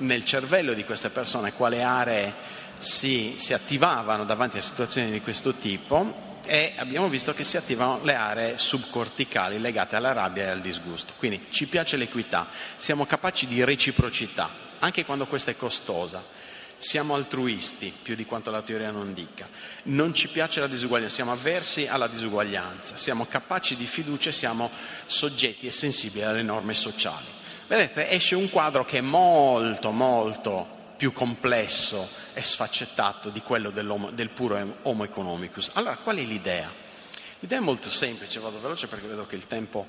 nel cervello di queste persone quali aree si attivavano davanti a situazioni di questo tipo, e abbiamo visto che si attivano le aree subcorticali legate alla rabbia e al disgusto. Quindi ci piace l'equità, siamo capaci di reciprocità, anche quando questa è costosa. Siamo altruisti, più di quanto la teoria non dica. Non ci piace la disuguaglianza, siamo avversi alla disuguaglianza, siamo capaci di fiducia, siamo soggetti e sensibili alle norme sociali. Vedete, esce un quadro che è molto, molto più complesso e sfaccettato di quello del puro homo economicus. Allora, qual è l'idea? L'idea è molto semplice, vado veloce perché vedo che il tempo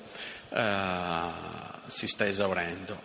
si sta esaurendo.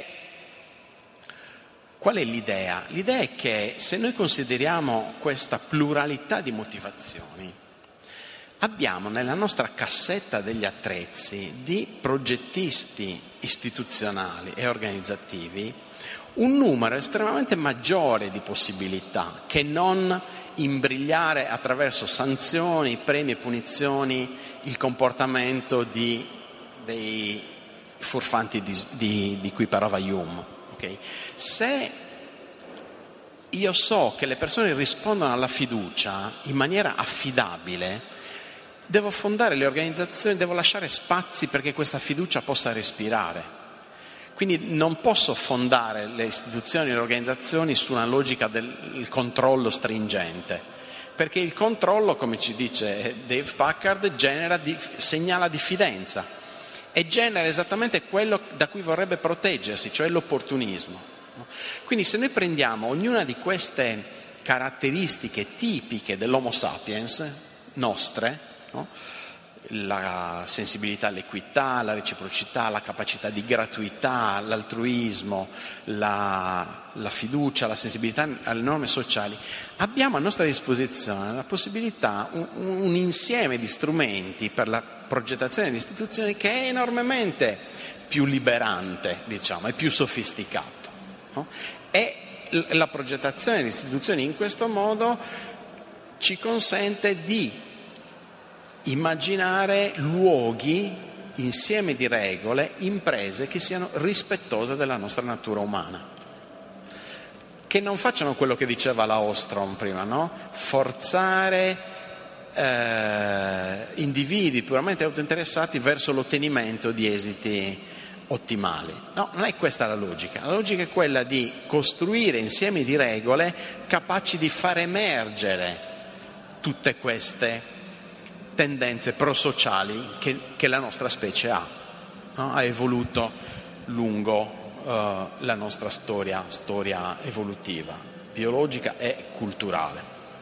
Qual è l'idea? L'idea è che se noi consideriamo questa pluralità di motivazioni, abbiamo nella nostra cassetta degli attrezzi di progettisti istituzionali e organizzativi un numero estremamente maggiore di possibilità che non imbrigliare attraverso sanzioni, premi e punizioni il comportamento dei furfanti di cui parlava Hume. Okay? Se io so che le persone rispondono alla fiducia in maniera affidabile, devo fondare le organizzazioni, devo lasciare spazi perché questa fiducia possa respirare. Quindi non posso fondare le istituzioni e le organizzazioni su una logica del controllo stringente, perché il controllo, come ci dice Dave Packard, segnala diffidenza e genera esattamente quello da cui vorrebbe proteggersi, cioè l'opportunismo. Quindi se noi prendiamo ognuna di queste caratteristiche tipiche dell'Homo sapiens, nostre, no? La sensibilità all'equità, la reciprocità, la capacità di gratuità, l'altruismo, la fiducia, la sensibilità alle norme sociali, abbiamo a nostra disposizione la possibilità, un insieme di strumenti per la progettazione delle istituzioni che è enormemente più liberante, diciamo, è più sofisticato, no? E la progettazione delle istituzioni in questo modo ci consente di immaginare luoghi, insieme di regole, imprese che siano rispettose della nostra natura umana, che non facciano quello che diceva la Ostrom prima, no? Forzare individui puramente autointeressati verso l'ottenimento di esiti ottimali. No, non è questa la logica. La logica è quella di costruire insiemi di regole capaci di far emergere tutte queste tendenze prosociali che la nostra specie ha, no? Ha evoluto lungo la nostra storia evolutiva, biologica e culturale.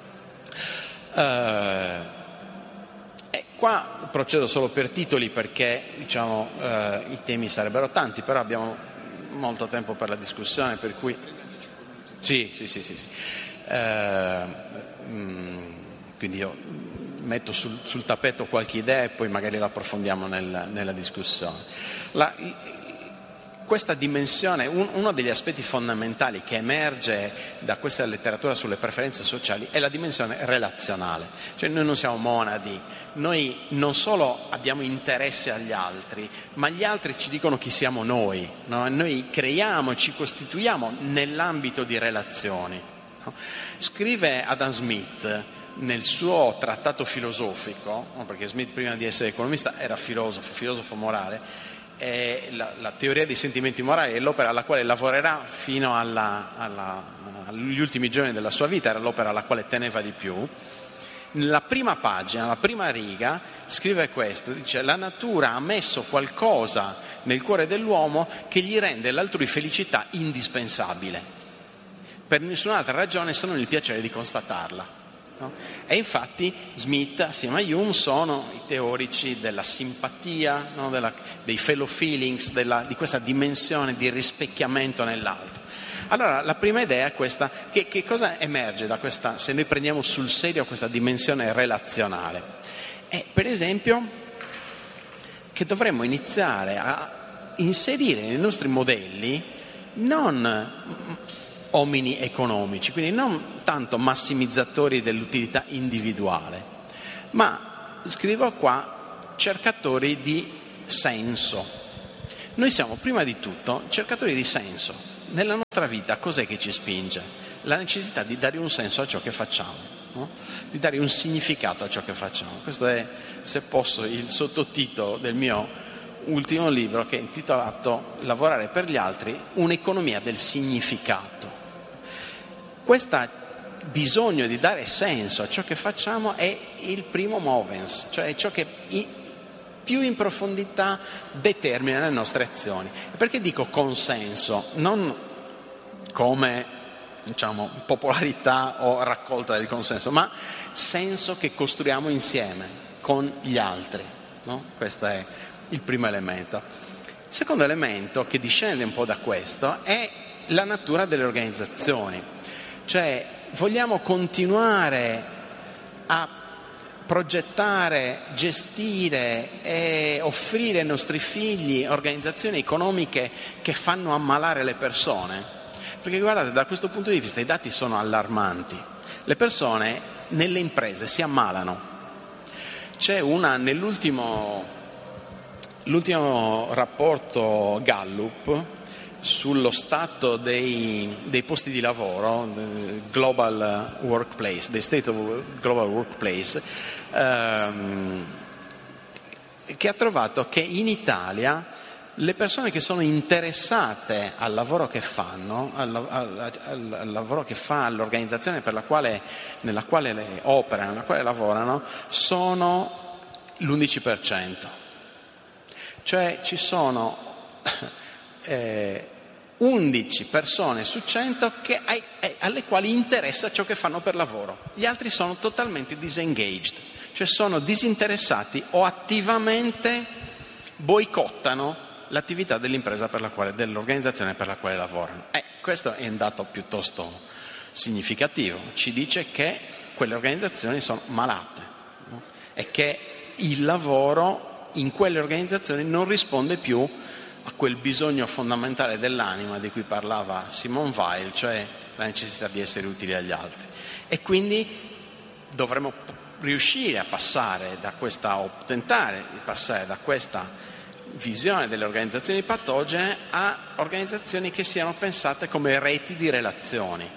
E qua procedo solo per titoli perché diciamo, i temi sarebbero tanti, però abbiamo molto tempo per la discussione, per cui sì. Quindi io metto sul tappeto qualche idea e poi magari la approfondiamo nella discussione. Questa dimensione, uno degli aspetti fondamentali che emerge da questa letteratura sulle preferenze sociali è la dimensione relazionale. Cioè noi non siamo monadi, noi non solo abbiamo interesse agli altri, ma gli altri ci dicono chi siamo noi, no? Noi creiamo e ci costituiamo nell'ambito di relazioni, no? Scrive Adam Smith nel suo trattato filosofico, perché Smith prima di essere economista era filosofo morale, e la teoria dei sentimenti morali è l'opera alla quale lavorerà fino agli ultimi giorni della sua vita, era l'opera alla quale teneva di più. Nella prima pagina, la prima riga, scrive questo, dice: la natura ha messo qualcosa nel cuore dell'uomo che gli rende l'altrui felicità indispensabile, per nessun'altra ragione se non il piacere di constatarla. No? E infatti Smith assieme a Hume sono i teorici della simpatia, no? Dei fellow feelings, di questa dimensione di rispecchiamento nell'altro. Allora la prima idea è questa: che cosa emerge da questa, se noi prendiamo sul serio questa dimensione relazionale? Per esempio che dovremmo iniziare a inserire nei nostri modelli non uomini economici, quindi non tanto massimizzatori dell'utilità individuale, ma, scrivo qua, cercatori di senso. Noi siamo prima di tutto cercatori di senso. Nella nostra vita cos'è che ci spinge? La necessità di dare un senso a ciò che facciamo, no? Di dare un significato a ciò che facciamo. Questo è, se posso, il sottotitolo del mio ultimo libro, che è intitolato Lavorare per gli altri, un'economia del significato. Questo bisogno di dare senso a ciò che facciamo è il primo movens, cioè ciò che più in profondità determina le nostre azioni. Perché dico consenso? Non come, diciamo, popolarità o raccolta del consenso, ma senso che costruiamo insieme con gli altri, no? Questo è il primo elemento. Il secondo elemento, che discende un po' da questo, è la natura delle organizzazioni. Cioè, vogliamo continuare a progettare, gestire e offrire ai nostri figli organizzazioni economiche che fanno ammalare le persone? Perché guardate, da questo punto di vista i dati sono allarmanti. Le persone nelle imprese si ammalano. C'è nell'ultimo rapporto Gallup sullo stato dei posti di lavoro, Global Workplace, the State of Global Workplace, che ha trovato che in Italia le persone che sono interessate al lavoro che fanno, al lavoro che fa l'organizzazione nella quale le operano, nella quale lavorano, sono l'11%. Cioè ci sono 11 persone su 100 alle quali interessa ciò che fanno per lavoro. Gli altri sono totalmente disengaged, cioè sono disinteressati o attivamente boicottano l'attività dell'impresa dell'organizzazione per la quale lavorano. Questo è un dato piuttosto significativo, ci dice che quelle organizzazioni sono malate, no? E che il lavoro in quelle organizzazioni non risponde più a quel bisogno fondamentale dell'anima di cui parlava Simone Weil, cioè la necessità di essere utili agli altri. E quindi dovremmo riuscire a passare da questa, o tentare di passare da questa visione delle organizzazioni patogene a organizzazioni che siano pensate come reti di relazioni,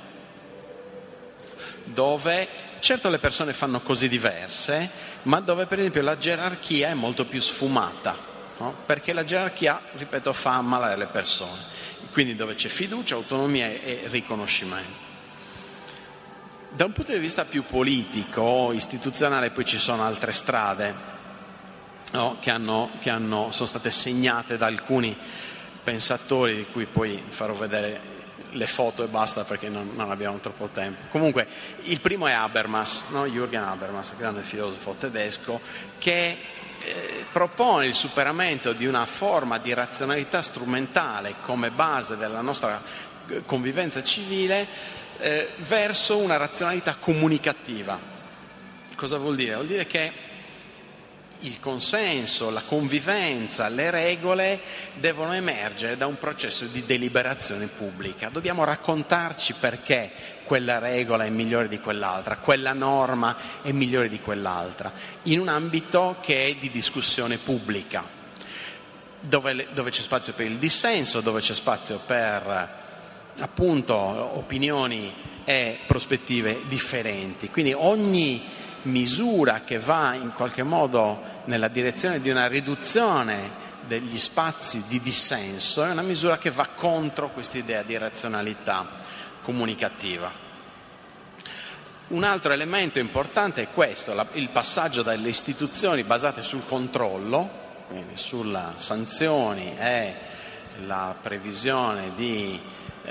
dove certo le persone fanno cose diverse, ma dove per esempio la gerarchia è molto più sfumata, no? Perché la gerarchia, ripeto, fa ammalare le persone, quindi dove c'è fiducia, autonomia e riconoscimento. Da un punto di vista più politico, istituzionale, poi ci sono altre strade, no? che sono state segnate da alcuni pensatori, di cui poi farò vedere le foto e basta perché non abbiamo troppo tempo. Comunque il primo è Habermas, no? Jürgen Habermas, grande filosofo tedesco, che propone il superamento di una forma di razionalità strumentale come base della nostra convivenza civile verso una razionalità comunicativa. Cosa vuol dire? Vuol dire che il consenso, la convivenza, le regole devono emergere da un processo di deliberazione pubblica. Dobbiamo raccontarci perché quella regola è migliore di quell'altra, quella norma è migliore di quell'altra, in un ambito che è di discussione pubblica, dove c'è spazio per il dissenso, dove c'è spazio per appunto opinioni e prospettive differenti. Quindi ogni misura che va in qualche modo nella direzione di una riduzione degli spazi di dissenso è una misura che va contro quest'idea di razionalità comunicativa. Un altro elemento importante è questo, il passaggio dalle istituzioni basate sul controllo, quindi sulle sanzioni e la previsione di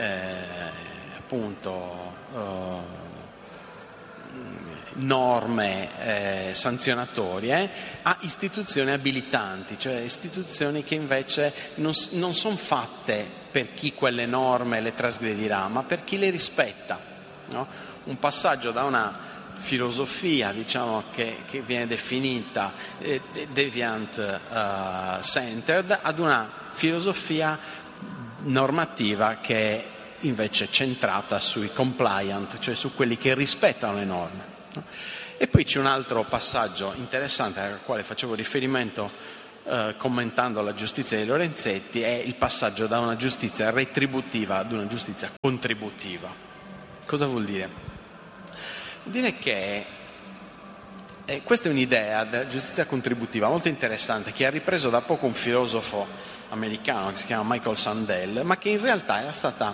norme sanzionatorie, a istituzioni abilitanti, cioè istituzioni che invece non sono fatte per chi quelle norme le trasgredirà, ma per chi le rispetta, no? Un passaggio da una filosofia, diciamo, che viene definita deviant centered ad una filosofia normativa che è invece centrata sui compliant, cioè su quelli che rispettano le norme. E poi c'è un altro passaggio interessante al quale facevo riferimento commentando la giustizia di Lorenzetti, è il passaggio da una giustizia retributiva ad una giustizia contributiva. Cosa vuol dire? Vuol dire che questa è un'idea della giustizia contributiva molto interessante, che ha ripreso da poco un filosofo americano che si chiama Michael Sandel, ma che in realtà era stata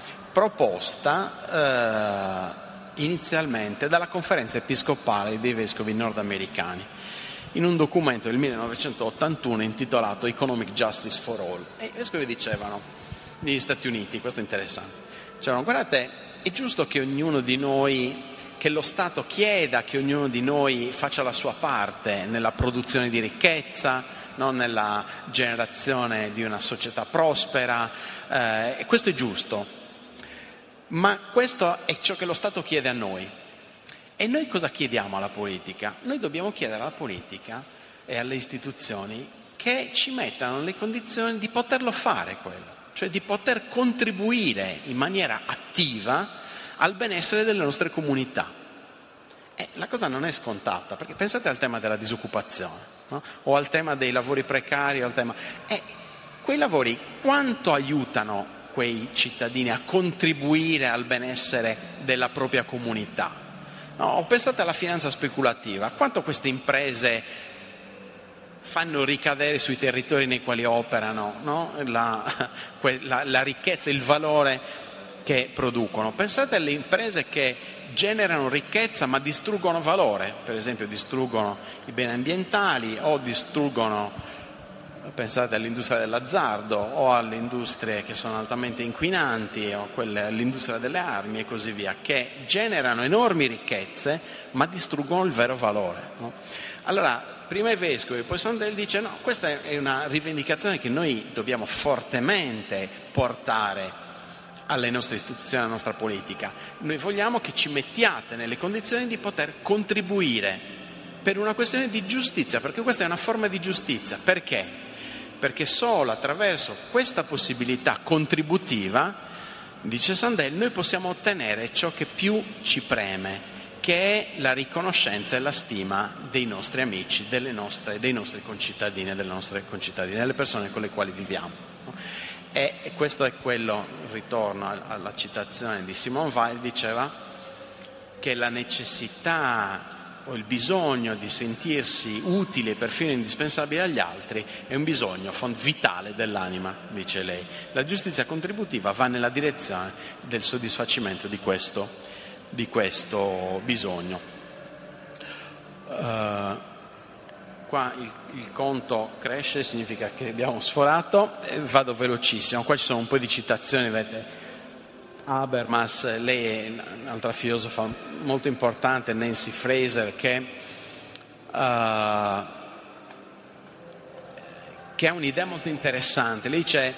proposta inizialmente dalla Conferenza Episcopale dei Vescovi nordamericani in un documento del 1981 intitolato Economic Justice for All. E i vescovi dicevano, negli Stati Uniti, questo è interessante, dicevano: guardate, è giusto che ognuno di noi, che lo Stato chieda che ognuno di noi faccia la sua parte nella produzione di ricchezza, no? Nella generazione di una società prospera, e questo è giusto, ma questo è ciò che lo Stato chiede a noi. E noi cosa chiediamo alla politica? Noi dobbiamo chiedere alla politica e alle istituzioni che ci mettano nelle condizioni di poterlo fare quello, cioè di poter contribuire in maniera attiva al benessere delle nostre comunità. La cosa non è scontata, perché pensate al tema della disoccupazione, no? O al tema dei lavori precari, o al tema... quei lavori quanto aiutano quei cittadini a contribuire al benessere della propria comunità? No, pensate alla finanza speculativa, quanto queste imprese fanno ricadere sui territori nei quali operano, no? la ricchezza, il valore che producono. Pensate alle imprese che generano ricchezza ma distruggono valore, per esempio distruggono i beni ambientali o distruggono... Pensate all'industria dell'azzardo o alle industrie che sono altamente inquinanti o all'industria delle armi e così via, che generano enormi ricchezze ma distruggono il vero valore, no? Allora, prima i vescovi, poi Sandel dice no, questa è una rivendicazione che noi dobbiamo fortemente portare alle nostre istituzioni, alla nostra politica. Noi vogliamo che ci mettiate nelle condizioni di poter contribuire per una questione di giustizia, perché questa è una forma di giustizia. Perché? Perché solo attraverso questa possibilità contributiva, dice Sandel, noi possiamo ottenere ciò che più ci preme, che è la riconoscenza e la stima dei nostri amici, dei nostri concittadini, delle nostre concittadine, delle persone con le quali viviamo. E questo è quello, ritorno alla citazione di Simone Weil, diceva che la necessità o il bisogno di sentirsi utili e perfino indispensabili agli altri è un bisogno vitale dell'anima, dice lei. La giustizia contributiva va nella direzione del soddisfacimento di questo bisogno. Qua il conto cresce, significa che abbiamo sforato. Vado velocissimo, qua ci sono un po' di citazioni, vedete. Habermas, lei è un'altra filosofa molto importante, Nancy Fraser, che ha un'idea molto interessante. Lei dice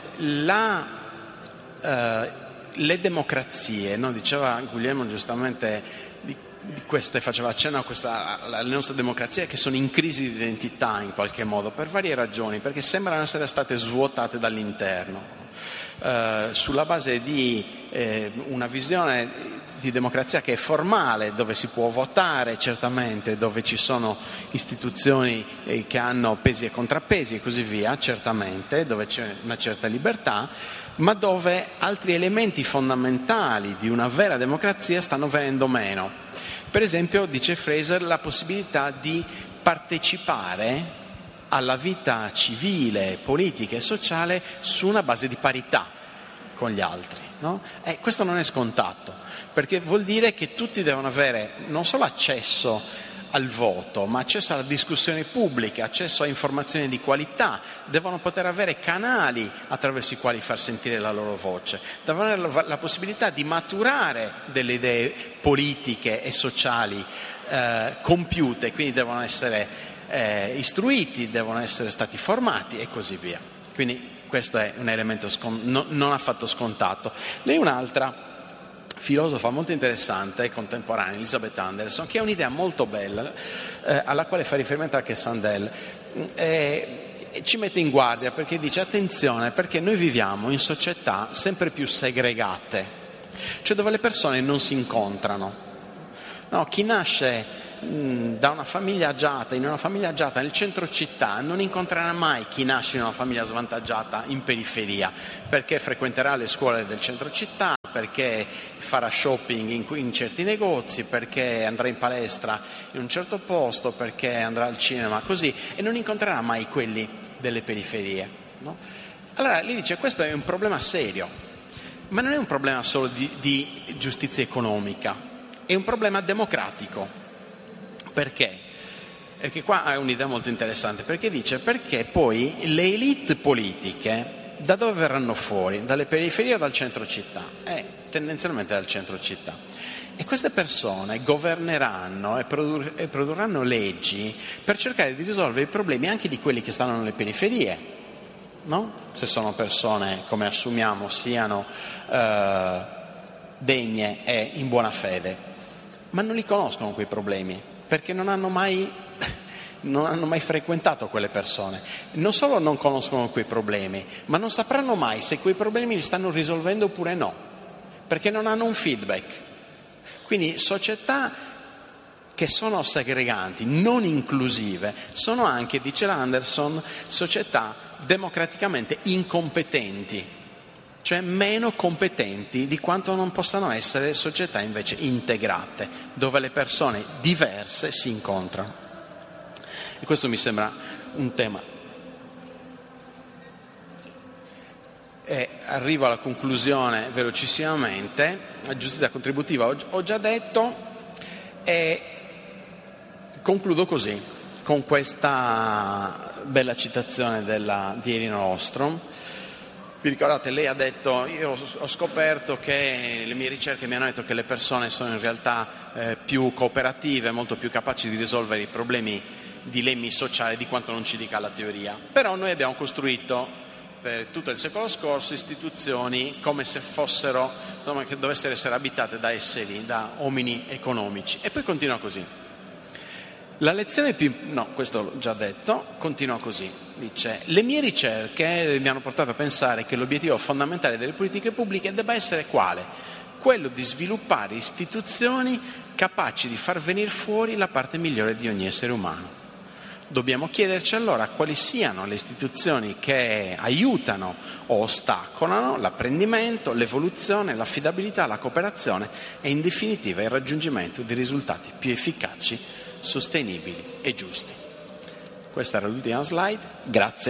le democrazie, no? Diceva Guglielmo giustamente di queste, faceva accenno alle nostre democrazie che sono in crisi di identità in qualche modo, per varie ragioni, perché sembrano essere state svuotate dall'interno. Sulla base di una visione di democrazia che è formale, dove si può votare certamente, dove ci sono istituzioni che hanno pesi e contrappesi e così via, certamente, dove c'è una certa libertà, ma dove altri elementi fondamentali di una vera democrazia stanno venendo meno. Per esempio, dice Fraser, la possibilità di partecipare alla vita civile, politica e sociale su una base di parità con gli altri, no? Questo non è scontato, perché vuol dire che tutti devono avere non solo accesso al voto, ma accesso alla discussione pubblica, accesso a informazioni di qualità, devono poter avere canali attraverso i quali far sentire la loro voce, devono avere la possibilità di maturare delle idee politiche e sociali compiute, quindi devono essere istruiti, devono essere stati formati e così via. Quindi questo è un elemento non affatto scontato. Lei è un'altra filosofa molto interessante contemporanea, Elizabeth Anderson, che ha un'idea molto bella alla quale fa riferimento anche Sandel, e ci mette in guardia perché dice attenzione, perché noi viviamo in società sempre più segregate, cioè dove le persone non si incontrano. No, chi nasce da una famiglia agiata, in una famiglia agiata nel centro città, non incontrerà mai chi nasce in una famiglia svantaggiata in periferia, perché frequenterà le scuole del centro città, perché farà shopping in certi negozi, perché andrà in palestra in un certo posto, perché andrà al cinema, così, e non incontrerà mai quelli delle periferie, no? Allora lì dice: questo è un problema serio, ma non è un problema solo di giustizia economica, è un problema democratico. Perché? Perché qua è un'idea molto interessante, perché dice: perché poi le elite politiche da dove verranno fuori? Dalle periferie o dal centro città? Tendenzialmente dal centro città. E queste persone governeranno e produrranno leggi per cercare di risolvere i problemi anche di quelli che stanno nelle periferie, no? Se sono persone, come assumiamo, siano degne e in buona fede. Ma non li conoscono quei problemi, perché non hanno mai frequentato quelle persone. Non solo non conoscono quei problemi, ma non sapranno mai se quei problemi li stanno risolvendo oppure no, perché non hanno un feedback. Quindi società che sono segreganti, non inclusive, sono anche, dice l'Anderson, società democraticamente incompetenti, cioè meno competenti di quanto non possano essere società invece integrate, dove le persone diverse si incontrano. E questo mi sembra un tema. E arrivo alla conclusione velocissimamente. La giustizia contributiva ho già detto, e concludo così, con questa bella citazione di Elinor Ostrom. Vi ricordate, lei ha detto: io ho scoperto che le mie ricerche mi hanno detto che le persone sono in realtà più cooperative, molto più capaci di risolvere i problemi, dilemmi sociali, di quanto non ci dica la teoria. Però noi abbiamo costruito per tutto il secolo scorso istituzioni come se fossero, insomma, che dovessero essere abitate da esseri, da uomini economici. E poi continua così. La lezione più... no, questo l'ho già detto, continua così. Dice: le mie ricerche mi hanno portato a pensare che l'obiettivo fondamentale delle politiche pubbliche debba essere quale? Quello di sviluppare istituzioni capaci di far venire fuori la parte migliore di ogni essere umano. Dobbiamo chiederci allora quali siano le istituzioni che aiutano o ostacolano l'apprendimento, l'evoluzione, l'affidabilità, la cooperazione e in definitiva il raggiungimento di risultati più efficaci, sostenibili e giusti. Questa era l'ultima slide. Grazie.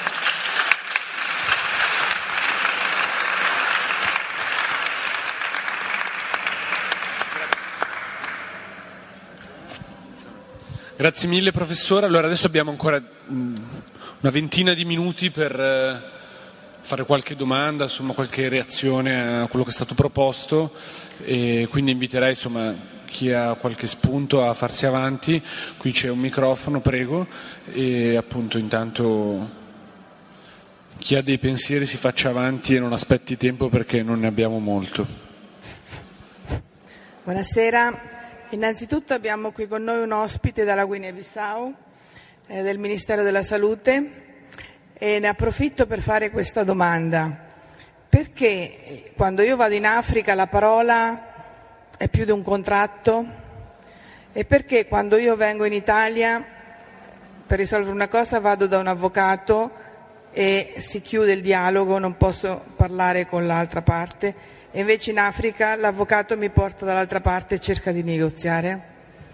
Grazie mille professore. Allora adesso abbiamo ancora una ventina di minuti per fare qualche domanda, insomma qualche reazione a quello che è stato proposto, e quindi inviterei insomma chi ha qualche spunto a farsi avanti. Qui c'è un microfono, prego, e appunto intanto chi ha dei pensieri si faccia avanti e non aspetti tempo perché non ne abbiamo molto. Buonasera. Innanzitutto abbiamo qui con noi un ospite dalla Guinea-Bissau, del Ministero della Salute, e ne approfitto per fare questa domanda. Perché quando io vado in Africa la parola è più di un contratto? E perché quando io vengo in Italia per risolvere una cosa vado da un avvocato e si chiude il dialogo, non posso parlare con l'altra parte? E invece in Africa l'avvocato mi porta dall'altra parte e cerca di negoziare?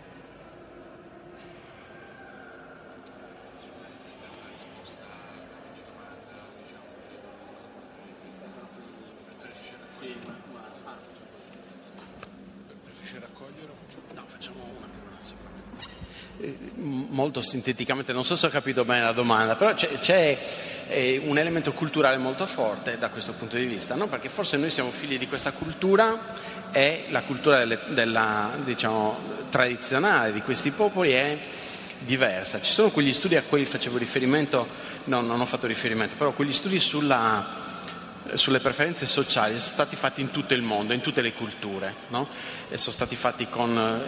No, facciamo una prima. Molto sinteticamente, non so se ho capito bene la domanda, però c'è un elemento culturale molto forte da questo punto di vista, no? Perché forse noi siamo figli di questa cultura e la cultura diciamo, tradizionale di questi popoli è diversa. Ci sono quegli studi a cui facevo riferimento, no, non ho fatto riferimento, però quegli studi sulle preferenze sociali sono stati fatti in tutto il mondo, in tutte le culture, no? E sono stati fatti con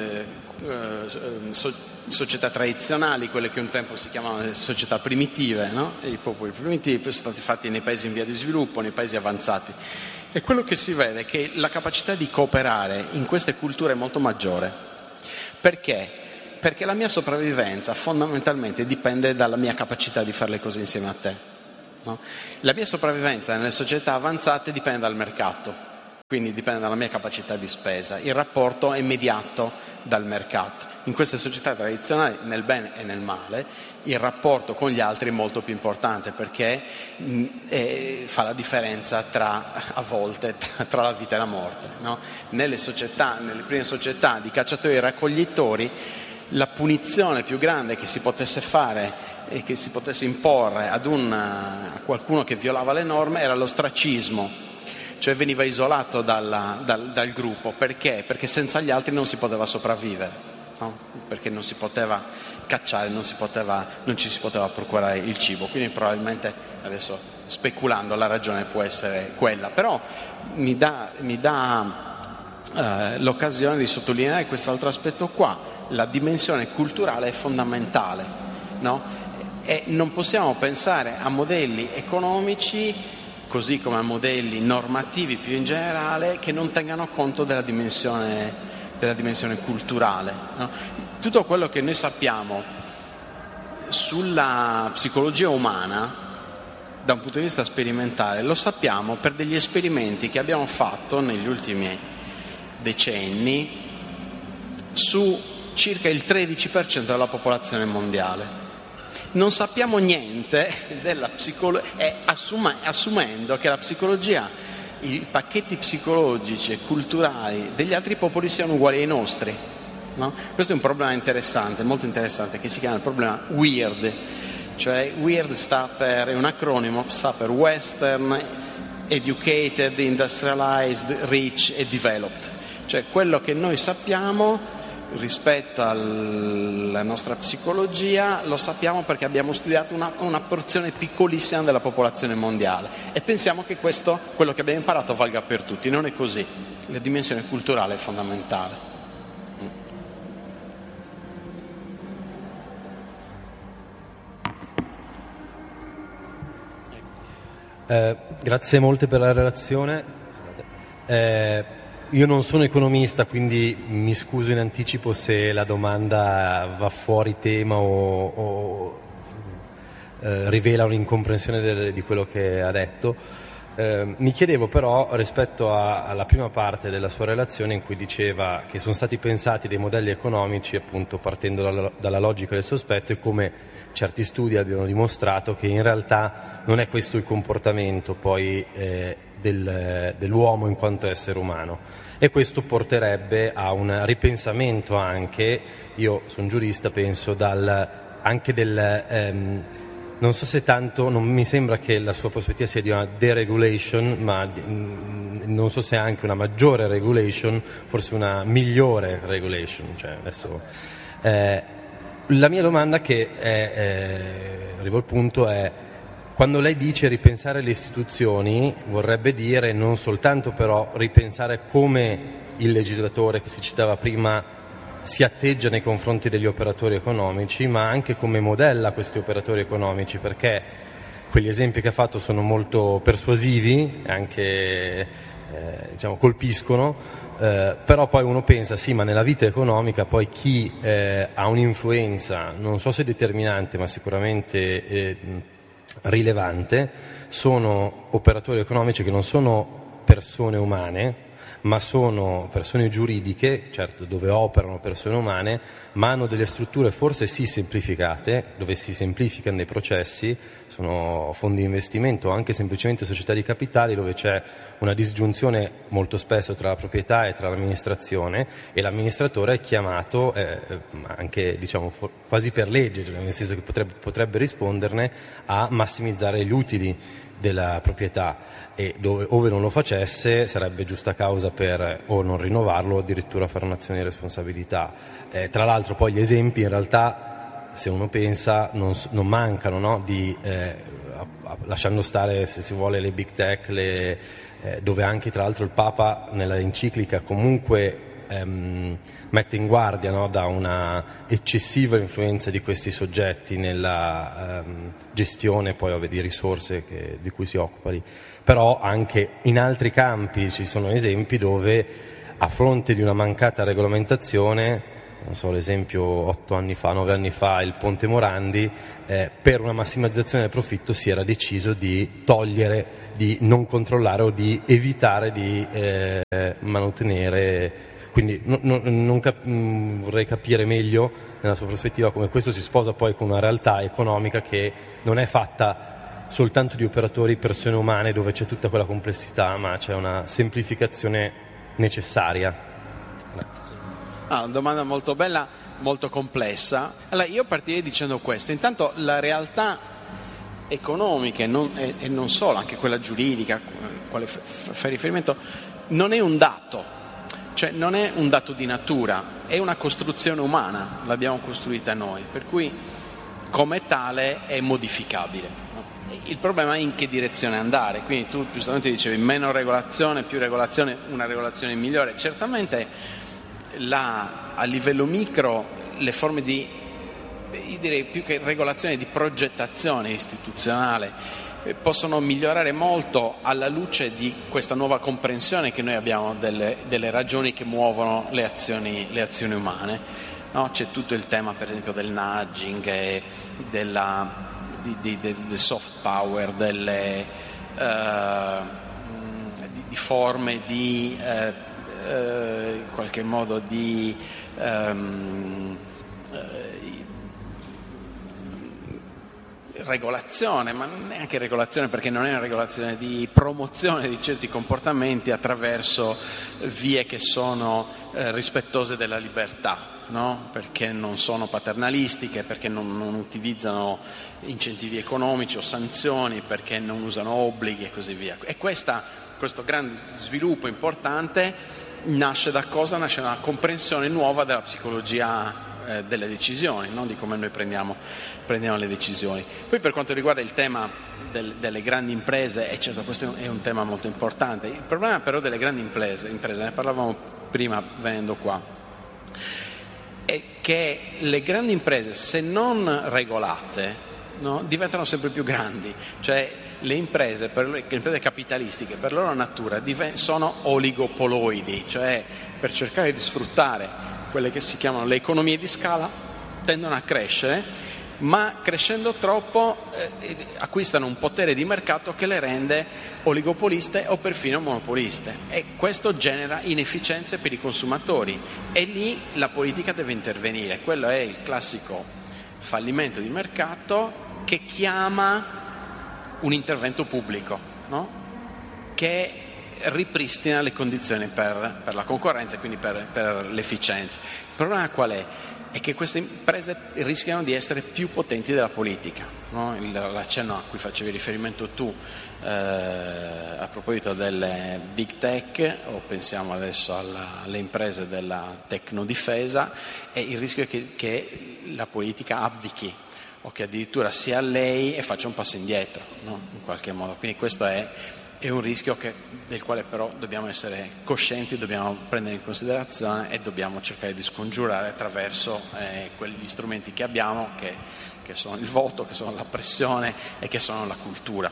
società tradizionali, quelle che un tempo si chiamavano le società primitive, no? E i popoli primitivi, poi sono stati fatti nei paesi in via di sviluppo, nei paesi avanzati. E quello che si vede è che la capacità di cooperare in queste culture è molto maggiore. Perché? Perché la mia sopravvivenza fondamentalmente dipende dalla mia capacità di fare le cose insieme a te. No? La mia sopravvivenza nelle società avanzate dipende dal mercato, quindi dipende dalla mia capacità di spesa. Il rapporto è mediato dal mercato. In queste società tradizionali, nel bene e nel male, il rapporto con gli altri è molto più importante, perché fa la differenza a volte tra la vita e la morte. No? Nelle prime società di cacciatori e raccoglitori, la punizione più grande che si potesse fare e che si potesse imporre a qualcuno che violava le norme era l'ostracismo, cioè veniva isolato dal gruppo. Perché? Perché senza gli altri non si poteva sopravvivere, no? Perché non si poteva cacciare, non ci si poteva procurare il cibo. Quindi probabilmente, adesso speculando, la ragione può essere quella, però mi dà l'occasione di sottolineare quest'altro aspetto qua. La dimensione culturale è fondamentale, no? E non possiamo pensare a modelli economici, così come a modelli normativi più in generale, che non tengano conto della dimensione culturale. No? Tutto quello che noi sappiamo sulla psicologia umana, da un punto di vista sperimentale, lo sappiamo per degli esperimenti che abbiamo fatto negli ultimi decenni su circa il 13% della popolazione mondiale. Non sappiamo niente della psicologia, assumendo che la psicologia, i pacchetti psicologici e culturali degli altri popoli siano uguali ai nostri. No? Questo è un problema interessante, molto interessante, che si chiama il problema WEIRD. Cioè WEIRD è un acronimo, sta per Western, Educated, Industrialized, Rich e Developed. Cioè quello che noi sappiamo rispetto alla nostra psicologia lo sappiamo perché abbiamo studiato una porzione piccolissima della popolazione mondiale e pensiamo che quello che abbiamo imparato valga per tutti. Non è così. La dimensione culturale è fondamentale. Grazie molte per la relazione. Io non sono economista, quindi mi scuso in anticipo se la domanda va fuori tema o rivela un'incomprensione di quello che ha detto. Mi chiedevo però, rispetto alla prima parte della sua relazione in cui diceva che sono stati pensati dei modelli economici appunto partendo dalla logica del sospetto, e come certi studi abbiano dimostrato che in realtà non è questo il comportamento poi dell'uomo in quanto essere umano, e questo porterebbe a un ripensamento anche, io sono giurista, penso non so se tanto, non mi sembra che la sua prospettiva sia di una deregulation, ma non so se anche una maggiore regulation, forse una migliore regulation. Cioè adesso, la mia domanda, arrivo al punto, è: quando lei dice ripensare le istituzioni, vorrebbe dire non soltanto però ripensare come il legislatore che si citava prima si atteggia nei confronti degli operatori economici, ma anche come modella questi operatori economici, perché quegli esempi che ha fatto sono molto persuasivi, anche colpiscono, però poi uno pensa sì, ma nella vita economica poi chi ha un'influenza, non so se determinante, ma sicuramente rilevante, sono operatori economici che non sono persone umane, ma sono persone giuridiche, certo dove operano persone umane, ma hanno delle strutture forse sì semplificate, dove si semplificano dei processi, sono fondi di investimento o anche semplicemente società di capitali, dove c'è una disgiunzione molto spesso tra la proprietà e tra l'amministrazione, e l'amministratore è chiamato anche quasi per legge, nel senso che potrebbe risponderne a massimizzare gli utili della proprietà, e ove non lo facesse sarebbe giusta causa per o non rinnovarlo o addirittura fare un'azione di responsabilità. Tra l'altro poi gli esempi in realtà, se uno pensa, non mancano, no? Lasciando stare, se si vuole, le big tech, dove anche tra l'altro il Papa nella enciclica comunque mette in guardia, no, da una eccessiva influenza di questi soggetti nella gestione poi di risorse di cui si occupano. Però anche in altri campi ci sono esempi dove, a fronte di una mancata regolamentazione, non so, l'esempio 9 anni fa, il Ponte Morandi, per una massimizzazione del profitto si era deciso di togliere, di non controllare o di evitare di mantenere. Quindi vorrei capire meglio nella sua prospettiva come questo si sposa poi con una realtà economica che non è fatta soltanto di operatori, persone umane, dove c'è tutta quella complessità, ma c'è una semplificazione necessaria. Grazie. Una domanda molto bella, molto complessa. Allora, io partirei dicendo questo. Intanto la realtà economica e non solo, anche quella giuridica, quale fa riferimento, non è un dato. Cioè non è un dato di natura, è una costruzione umana, l'abbiamo costruita noi, per cui come tale è modificabile. Il problema è in che direzione andare, quindi tu giustamente dicevi meno regolazione, più regolazione, una regolazione migliore. Certamente a livello micro le forme io direi più che regolazione, di progettazione istituzionale possono migliorare molto alla luce di questa nuova comprensione che noi abbiamo delle ragioni che muovono le azioni umane. No? C'è tutto il tema per esempio del nudging, del soft power, di forme di in qualche modo di regolazione, ma neanche regolazione, perché non è una regolazione, di promozione di certi comportamenti attraverso vie che sono rispettose della libertà, no? Perché non sono paternalistiche, perché non utilizzano incentivi economici o sanzioni, perché non usano obblighi e così via. E questo grande sviluppo importante nasce da cosa? Nasce da una comprensione nuova della psicologia delle decisioni, no? Di come noi prendiamo le decisioni. Poi per quanto riguarda il tema delle grandi imprese, e certo questo è un tema molto importante, il problema però delle grandi imprese, ne parlavamo prima venendo qua, è che le grandi imprese, se non regolate, no, diventano sempre più grandi, cioè le imprese capitalistiche per loro natura sono oligopoloidi, cioè per cercare di sfruttare quelle che si chiamano le economie di scala tendono a crescere, ma crescendo troppo acquistano un potere di mercato che le rende oligopoliste o perfino monopoliste, e questo genera inefficienze per i consumatori, e lì la politica deve intervenire. Quello è il classico fallimento di mercato che chiama un intervento pubblico, no? Che ripristina le condizioni per la concorrenza e quindi per l'efficienza. Il problema qual è? È che queste imprese rischiano di essere più potenti della politica, no? L'accenno a cui facevi riferimento tu a proposito delle big tech, o pensiamo adesso alle imprese della tecnodifesa, è il rischio che la politica abdichi o che addirittura sia lei e faccia un passo indietro, no? In qualche modo. Quindi questo è un rischio del quale però dobbiamo essere coscienti, dobbiamo prendere in considerazione e dobbiamo cercare di scongiurare attraverso quegli strumenti che abbiamo, che sono il voto, che sono la pressione e che sono la cultura.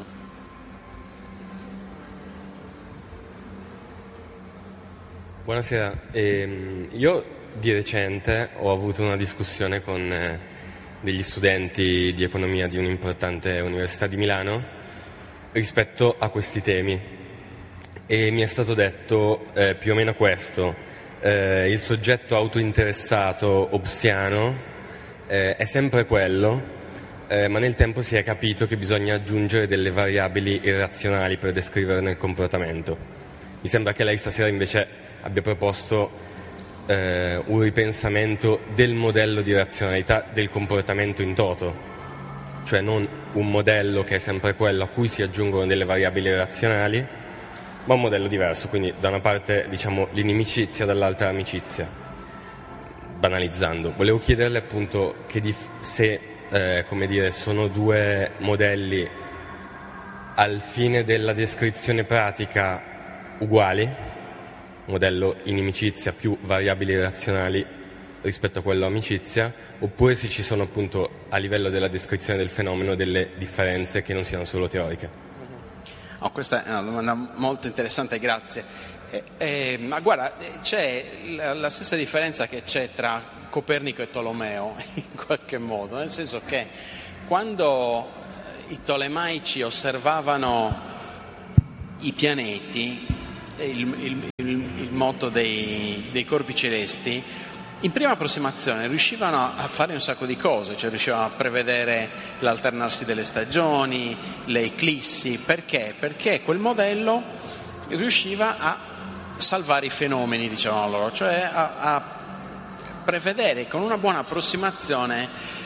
Buonasera, io di recente ho avuto una discussione con degli studenti di economia di un'importante università di Milano rispetto a questi temi, e mi è stato detto più o meno questo: il soggetto autointeressato hobbesiano è sempre quello, ma nel tempo si è capito che bisogna aggiungere delle variabili irrazionali per descriverne il comportamento. Mi sembra che lei stasera invece abbia proposto un ripensamento del modello di razionalità del comportamento in toto, cioè non un modello che è sempre quello a cui si aggiungono delle variabili razionali, ma un modello diverso, quindi da una parte diciamo l'inimicizia, dall'altra l'amicizia, banalizzando. Volevo chiederle appunto se sono due modelli al fine della descrizione pratica uguali, modello inimicizia più variabili razionali rispetto a quello amicizia, oppure se ci sono appunto a livello della descrizione del fenomeno delle differenze che non siano solo teoriche. Questa è una domanda molto interessante, grazie. Ma guarda, c'è la stessa differenza che c'è tra Copernico e Tolomeo, in qualche modo, nel senso che quando i tolemaici osservavano i pianeti, il moto dei corpi celesti, in prima approssimazione riuscivano a fare un sacco di cose, cioè riuscivano a prevedere l'alternarsi delle stagioni, le eclissi. Perché? Perché quel modello riusciva a salvare i fenomeni, dicevano loro, cioè a prevedere con una buona approssimazione,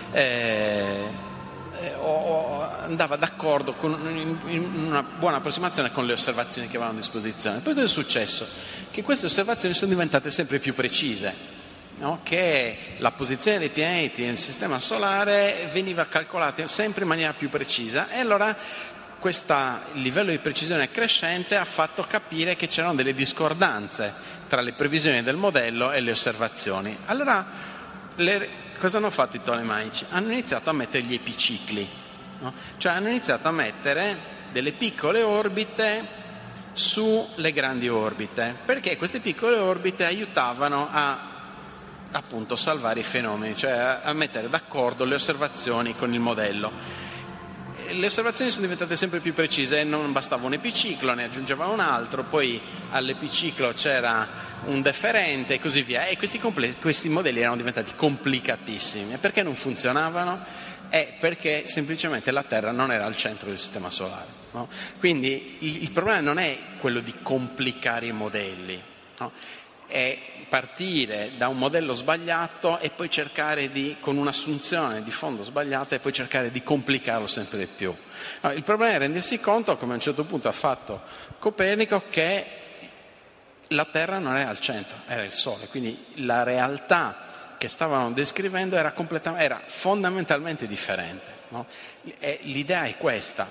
andava d'accordo in una buona approssimazione con le osservazioni che avevano a disposizione. Poi cosa è successo? Che queste osservazioni sono diventate sempre più precise, no? Che la posizione dei pianeti nel sistema solare veniva calcolata sempre in maniera più precisa, e allora il livello di precisione crescente ha fatto capire che c'erano delle discordanze tra le previsioni del modello e le osservazioni. Allora, cosa hanno fatto i tolemaici? Hanno iniziato a mettere gli epicicli, no? Cioè hanno iniziato a mettere delle piccole orbite sulle grandi orbite, perché queste piccole orbite aiutavano a appunto salvare i fenomeni, cioè a mettere d'accordo le osservazioni con il modello. Le osservazioni sono diventate sempre più precise, non bastava un epiciclo, ne aggiungeva un altro, poi all'epiciclo c'era un deferente e così via, e questi modelli erano diventati complicatissimi. E perché non funzionavano? Perché semplicemente la Terra non era al centro del sistema solare, no? Quindi il problema non è quello di complicare i modelli, no? È partire da un modello sbagliato e poi cercare con un'assunzione di fondo sbagliata, e poi cercare di complicarlo sempre di più. No, il problema è rendersi conto, come a un certo punto ha fatto Copernico, che la Terra non era al centro, era il Sole, quindi la realtà che stavano descrivendo era fondamentalmente differente, no? L'idea è questa.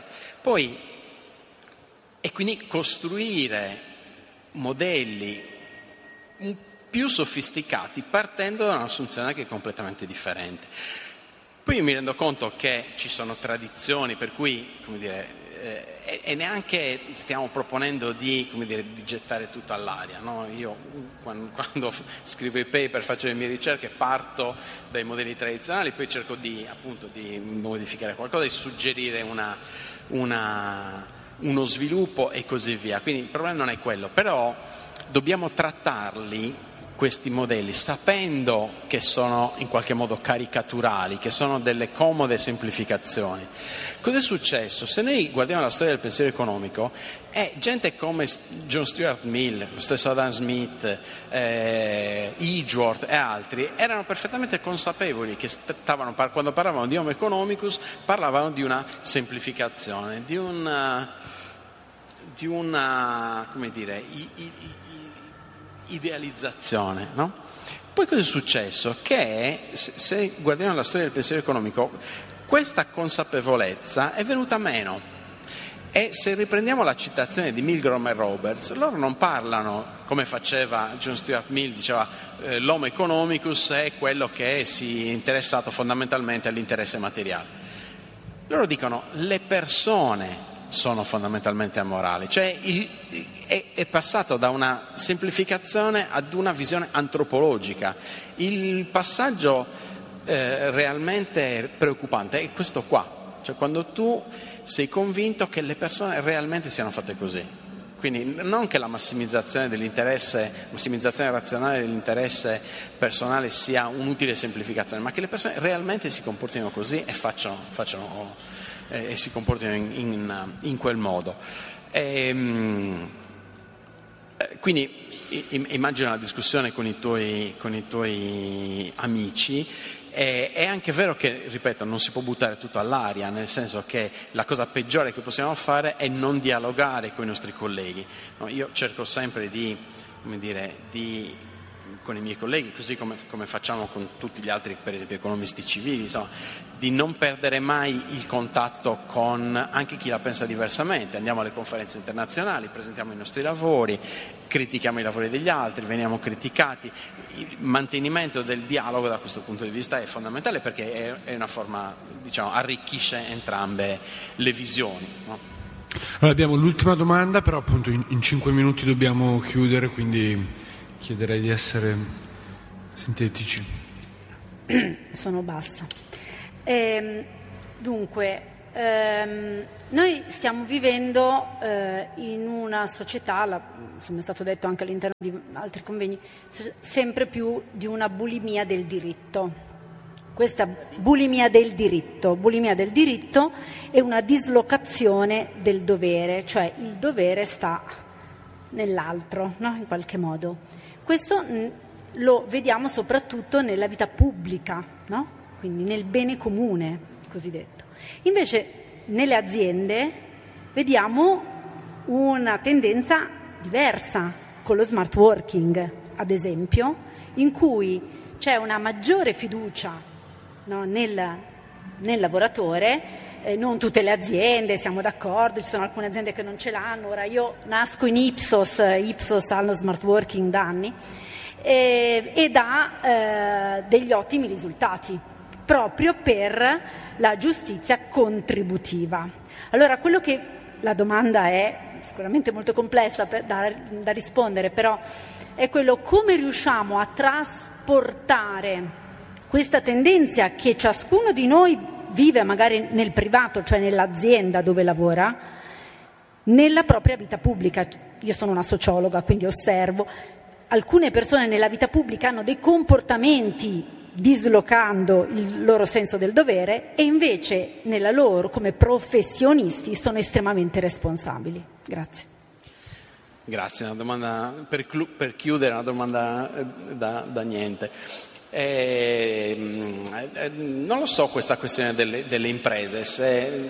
E quindi costruire modelli più sofisticati partendo da un'assunzione che è completamente differente. Poi io mi rendo conto che ci sono tradizioni per cui, come dire, e neanche stiamo proponendo di gettare tutto all'aria, no? Io quando scrivo i paper, faccio le mie ricerche, parto dai modelli tradizionali, poi cerco di modificare qualcosa, di suggerire uno sviluppo e così via. Quindi il problema non è quello, però dobbiamo trattarli, questi modelli, sapendo che sono in qualche modo caricaturali, che sono delle comode semplificazioni. Cos'è successo? Se noi guardiamo la storia del pensiero economico, gente come John Stuart Mill, lo stesso Adam Smith, Edgeworth e altri erano perfettamente consapevoli che quando parlavano di Homo economicus parlavano di una semplificazione, di una come dire, idealizzazione, no? Poi cosa è successo? Che se guardiamo la storia del pensiero economico, questa consapevolezza è venuta meno, e se riprendiamo la citazione di Milgram e Roberts, loro non parlano come faceva John Stuart Mill, diceva l'Homo economicus è quello che si è interessato fondamentalmente all'interesse materiale. Loro dicono le persone sono fondamentalmente amorali, cioè è passato da una semplificazione ad una visione antropologica. Il passaggio realmente preoccupante è questo qua, cioè quando tu sei convinto che le persone realmente siano fatte così. Quindi non che la massimizzazione razionale dell'interesse personale sia un'utile semplificazione, ma che le persone realmente si comportino così e si comportino in quel modo. Quindi immagino la discussione con i tuoi amici. È anche vero che, ripeto, non si può buttare tutto all'aria, nel senso che la cosa peggiore che possiamo fare è non dialogare con i nostri colleghi. No, io cerco sempre con i miei colleghi, così come facciamo con tutti gli altri, per esempio economisti civili, insomma, di non perdere mai il contatto con anche chi la pensa diversamente. Andiamo alle conferenze internazionali, presentiamo i nostri lavori, critichiamo i lavori degli altri, veniamo criticati. Il mantenimento del dialogo da questo punto di vista è fondamentale, perché è una forma, arricchisce entrambe le visioni, no? Allora abbiamo l'ultima domanda, però appunto in 5 minuti dobbiamo chiudere, quindi chiederei di essere sintetici. Sono bassa. Dunque, noi stiamo vivendo in una società, come è stato detto anche all'interno di altri convegni, sempre più di una bulimia del diritto. Questa bulimia del diritto è una dislocazione del dovere, cioè il dovere sta nell'altro, no? In qualche modo. Questo lo vediamo soprattutto nella vita pubblica, no? Quindi nel bene comune cosiddetto. Invece nelle aziende vediamo una tendenza diversa con lo smart working, ad esempio, in cui c'è una maggiore fiducia, no, nel lavoratore. Non tutte le aziende, siamo d'accordo, ci sono alcune aziende che non ce l'hanno. Ora io nasco in Ipsos ha lo smart working da anni e dà degli ottimi risultati proprio per la giustizia contributiva. Allora la domanda è sicuramente molto complessa da rispondere, però è quello: come riusciamo a trasportare questa tendenza che ciascuno di noi vive magari nel privato, cioè nell'azienda dove lavora, nella propria vita pubblica. Io sono una sociologa, quindi osservo. Alcune persone nella vita pubblica hanno dei comportamenti dislocando il loro senso del dovere e invece nella loro, come professionisti, sono estremamente responsabili. Grazie. Grazie, una domanda per chiudere, una domanda da niente. Non lo so questa questione delle imprese, se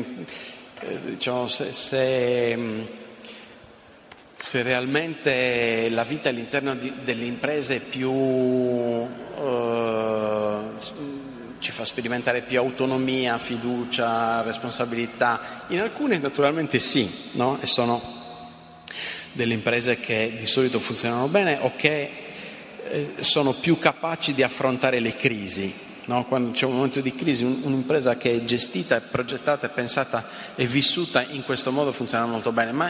realmente la vita all'interno delle imprese ci fa sperimentare più autonomia, fiducia, responsabilità. In alcune naturalmente sì, no? E sono delle imprese che di solito funzionano bene o che sono più capaci di affrontare le crisi, no? Quando c'è un momento di crisi, un'impresa che è gestita, progettata, pensata e vissuta in questo modo funziona molto bene, ma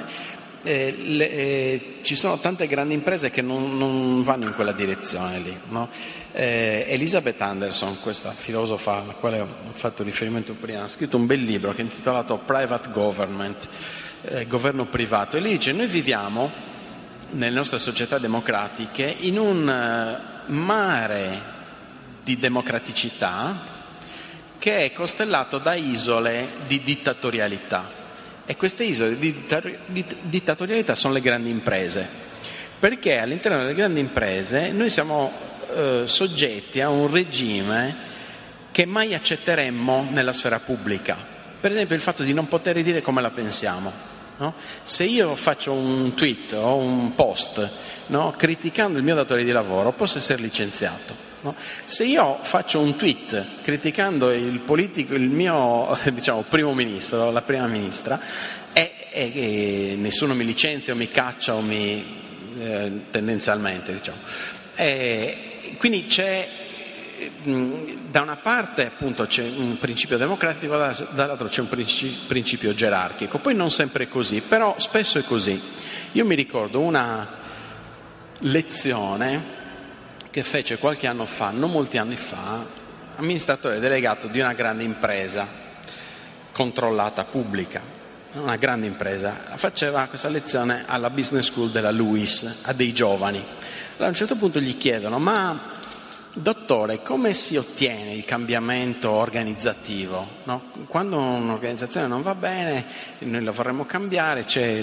ci sono tante grandi imprese che non vanno in quella direzione lì, no? Elizabeth Anderson, questa filosofa alla quale ho fatto riferimento prima, ha scritto un bel libro che è intitolato Private Government, governo privato, e lì dice: noi viviamo nelle nostre società democratiche in un mare di democraticità che è costellato da isole di dittatorialità, e queste isole di dittatorialità sono le grandi imprese, perché all'interno delle grandi imprese noi siamo soggetti a un regime che mai accetteremmo nella sfera pubblica. Per esempio il fatto di non poter dire come la pensiamo. No? Se io faccio un tweet o un post, no, criticando il mio datore di lavoro, posso essere licenziato. No? Se io faccio un tweet criticando il politico, il mio primo ministro, la prima ministra, e nessuno mi licenzia o mi caccia o tendenzialmente, quindi c'è da una parte appunto c'è un principio democratico, dall'altro c'è un principio gerarchico. Poi non sempre è così, però spesso è così. Io mi ricordo una lezione che fece qualche anno fa, non molti anni fa, amministratore delegato di una grande impresa controllata pubblica, una grande impresa. Faceva questa lezione alla business school della LUISS a dei giovani. Allora a un certo punto gli chiedono: ma dottore, come si ottiene il cambiamento organizzativo? No? Quando un'organizzazione non va bene, noi la vorremmo cambiare, c'è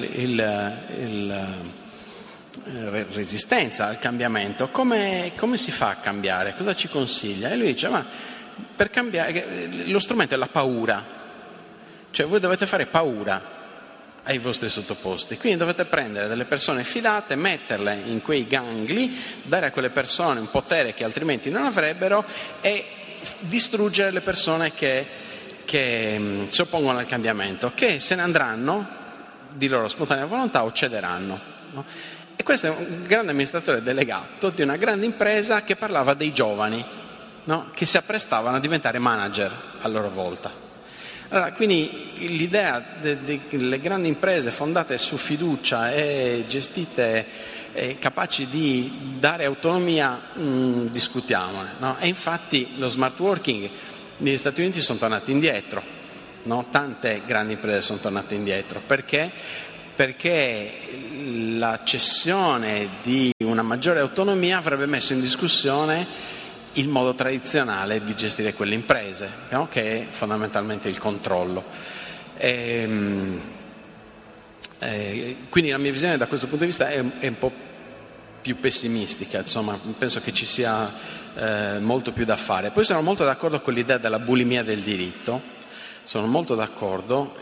resistenza al cambiamento. Come si fa a cambiare? Cosa ci consiglia? E lui dice: ma per cambiare, lo strumento è la paura. Cioè voi dovete fare paura ai vostri sottoposti, quindi dovete prendere delle persone fidate, metterle in quei gangli, dare a quelle persone un potere che altrimenti non avrebbero e distruggere le persone che si oppongono al cambiamento, che se ne andranno di loro spontanea volontà o cederanno, no? E questo è un grande amministratore delegato di una grande impresa che parlava dei giovani, no? Che si apprestavano a diventare manager a loro volta. Allora, quindi l'idea delle grandi imprese fondate su fiducia e gestite capaci di dare autonomia, discutiamone, no? E infatti lo smart working negli Stati Uniti sono tornati indietro, no? Tante grandi imprese sono tornate indietro. Perché la cessione di una maggiore autonomia avrebbe messo in discussione il modo tradizionale di gestire quelle imprese, no? Che è fondamentalmente il controllo. Quindi la mia visione da questo punto di vista è un po' più pessimistica, insomma, penso che ci sia molto più da fare. Poi sono molto d'accordo con l'idea della bulimia del diritto, sono molto d'accordo,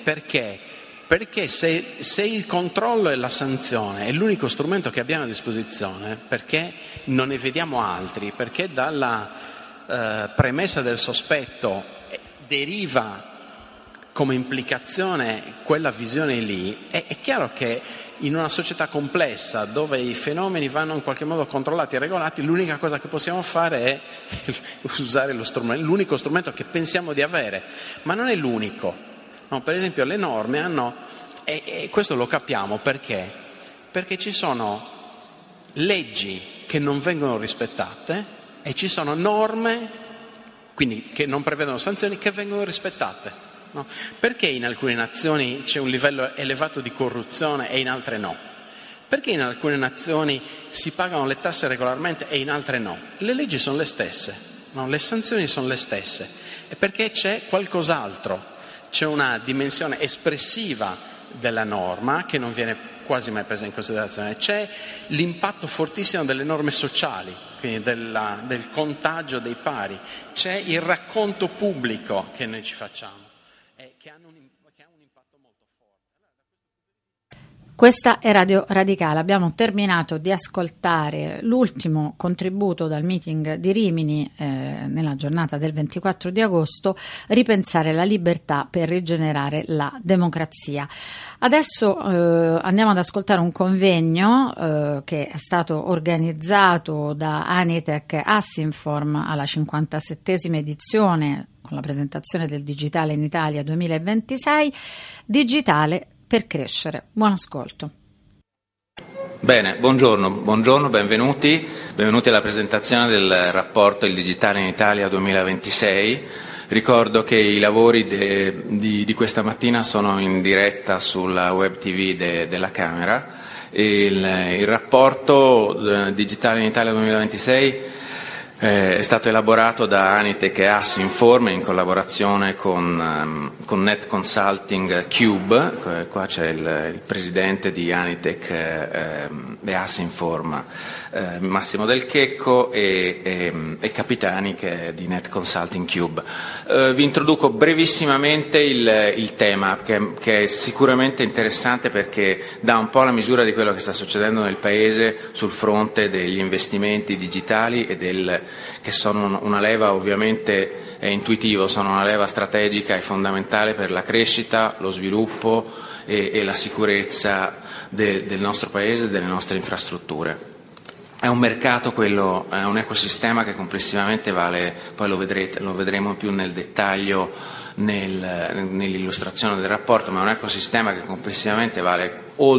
perché se il controllo e la sanzione è l'unico strumento che abbiamo a disposizione, perché non ne vediamo altri, perché dalla premessa del sospetto deriva come implicazione quella visione lì, è chiaro che in una società complessa dove i fenomeni vanno in qualche modo controllati e regolati, l'unica cosa che possiamo fare è usare l'unico strumento che pensiamo di avere, ma non è l'unico. No, per esempio le norme hanno, e questo lo capiamo perché ci sono leggi che non vengono rispettate e ci sono norme, quindi che non prevedono sanzioni, che vengono rispettate. No? Perché in alcune nazioni c'è un livello elevato di corruzione e in altre no? Perché in alcune nazioni si pagano le tasse regolarmente e in altre no? Le leggi sono le stesse, no? Le sanzioni sono le stesse, e perché c'è qualcos'altro. C'è una dimensione espressiva della norma che non viene quasi mai presa in considerazione, c'è l'impatto fortissimo delle norme sociali, quindi del contagio dei pari, c'è il racconto pubblico che noi ci facciamo, che ha un impatto molto forte. Questa è Radio Radicale. Abbiamo terminato di ascoltare l'ultimo contributo dal meeting di Rimini nella giornata del 24 di agosto, Ripensare la libertà per rigenerare la democrazia. Adesso andiamo ad ascoltare un convegno che è stato organizzato da Anitec Assinform alla 57esima edizione con la presentazione del Digitale in Italia 2026, Digitale per crescere. Buon ascolto. Bene, buongiorno, benvenuti alla presentazione del rapporto Il Digitale in Italia 2026. Ricordo che i lavori di questa mattina sono in diretta sulla web TV della Camera. Il rapporto Digitale in Italia 2026 è stato elaborato da Anitec e Assinform in collaborazione con Net Consulting Cube. Qua c'è il presidente di Anitec e Assinform, Massimo Del Checco, e Capitani, che è di Net Consulting Cube. Vi introduco brevissimamente il tema, che è sicuramente interessante perché dà un po' la misura di quello che sta succedendo nel Paese sul fronte degli investimenti digitali e che sono una leva, ovviamente è intuitivo, sono una leva strategica e fondamentale per la crescita, lo sviluppo e la sicurezza del nostro Paese e delle nostre infrastrutture. È un mercato, quello, è un ecosistema che complessivamente vale, poi lo vedremo più nel dettaglio nell'illustrazione del rapporto, ma è un ecosistema che complessivamente vale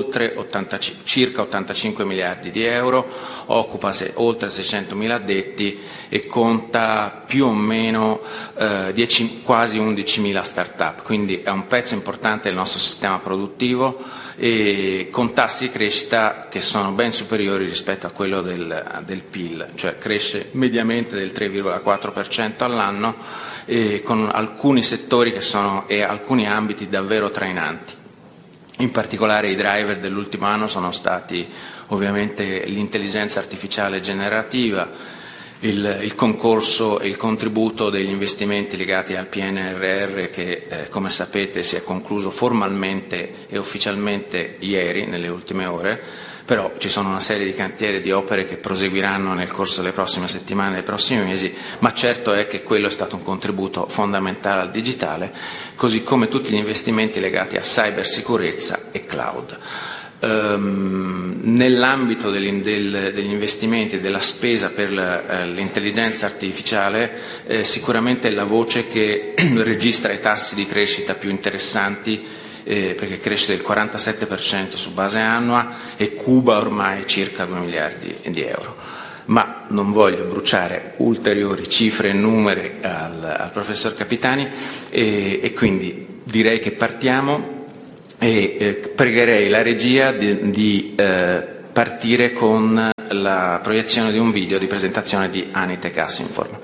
circa 85 miliardi di euro, occupa oltre 600.000 addetti e conta più o meno quasi 11.000 start-up, quindi è un pezzo importante del nostro sistema produttivo e con tassi di crescita che sono ben superiori rispetto a quello del PIL, cioè cresce mediamente del 3,4% all'anno, e con alcuni settori e alcuni ambiti davvero trainanti. In particolare i driver dell'ultimo anno sono stati ovviamente l'intelligenza artificiale generativa, il concorso e il contributo degli investimenti legati al PNRR che come sapete si è concluso formalmente e ufficialmente ieri, nelle ultime ore, però ci sono una serie di cantieri di opere che proseguiranno nel corso delle prossime settimane e dei prossimi mesi, ma certo è che quello è stato un contributo fondamentale al digitale, così come tutti gli investimenti legati a cybersicurezza e cloud. nell'ambito degli investimenti e della spesa per l'intelligenza artificiale, sicuramente è la voce che registra i tassi di crescita più interessanti, perché cresce del 47% su base annua e cuba ormai circa 2 miliardi di euro. Ma non voglio bruciare ulteriori cifre e numeri al professor Capitani, e quindi direi che partiamo, e pregherei la regia di partire con la proiezione di un video di presentazione di Anitech Assinform.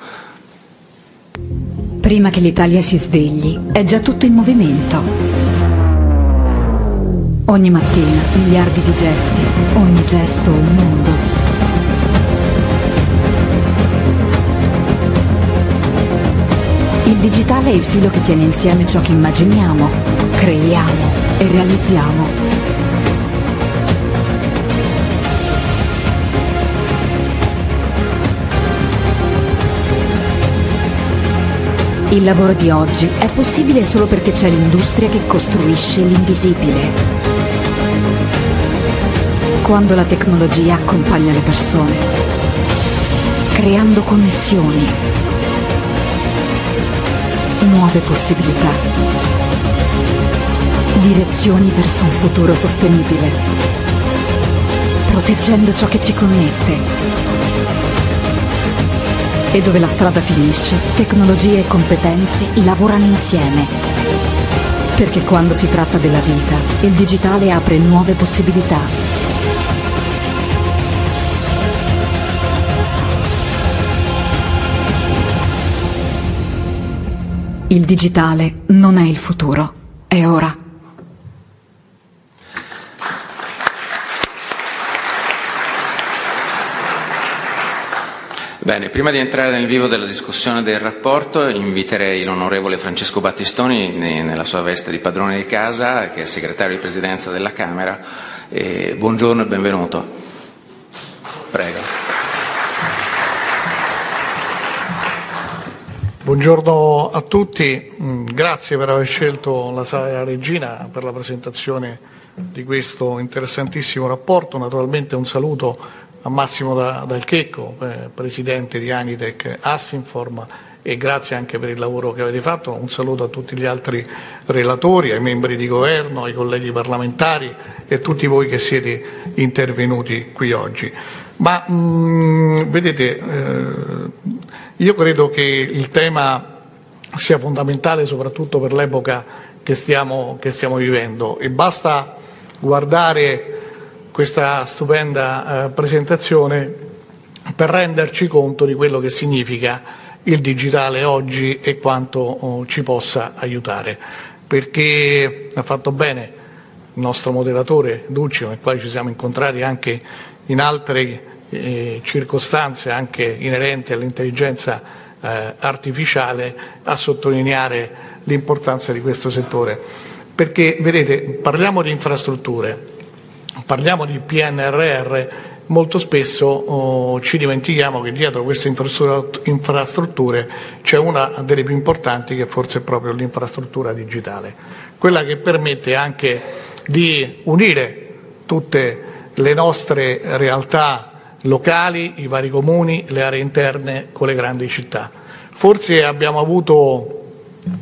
Prima che l'Italia si svegli, è già tutto in movimento. Ogni mattina miliardi di gesti, ogni gesto un mondo. Il digitale è il filo che tiene insieme ciò che immaginiamo, creiamo e realizziamo. Il lavoro di oggi è possibile solo perché c'è l'industria che costruisce l'invisibile. Quando la tecnologia accompagna le persone, creando connessioni, nuove possibilità, direzioni verso un futuro sostenibile, proteggendo ciò che ci connette. E dove la strada finisce, tecnologie e competenze lavorano insieme. Perché quando si tratta della vita, il digitale apre nuove possibilità. Il digitale non è il futuro, è ora. Bene, prima di entrare nel vivo della discussione del rapporto, inviterei l'onorevole Francesco Battistoni, nella sua veste di padrone di casa, che è segretario di presidenza della Camera. Buongiorno e benvenuto. Prego. Buongiorno a tutti, grazie per aver scelto la Sala Regina per la presentazione di questo interessantissimo rapporto. Naturalmente un saluto a Massimo Dal Checco, presidente di Anitech Assinform, e grazie anche per il lavoro che avete fatto. Un saluto a tutti gli altri relatori, ai membri di governo, ai colleghi parlamentari e a tutti voi che siete intervenuti qui oggi. Ma vedete, io credo che il tema sia fondamentale soprattutto per l'epoca che stiamo vivendo, e basta guardare questa stupenda presentazione per renderci conto di quello che significa il digitale oggi e quanto ci possa aiutare, perché ha fatto bene il nostro moderatore Ducci, con il quale ci siamo incontrati anche in altre circostanze anche inerenti all'intelligenza artificiale, a sottolineare l'importanza di questo settore. Perché vedete, parliamo di infrastrutture, parliamo di PNRR, molto spesso ci dimentichiamo che dietro queste infrastrutture c'è una delle più importanti, che forse è proprio l'infrastruttura digitale, quella che permette anche di unire tutte le nostre realtà locali, i vari comuni, le aree interne con le grandi città. Forse abbiamo avuto